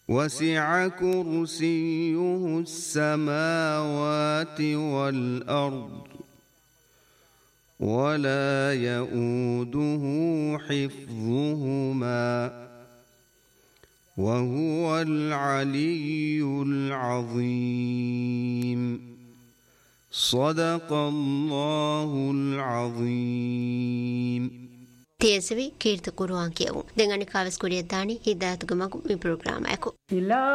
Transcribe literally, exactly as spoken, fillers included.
وسع كرسيه السماوات والأرض ولا يؤوده حفظهما وهو العلي العظيم صدق الله العظيم. تيسوي كيرت قرآن كيو دعاني كاوس كوريا داني هدايت گماغو مي برنامج اكو.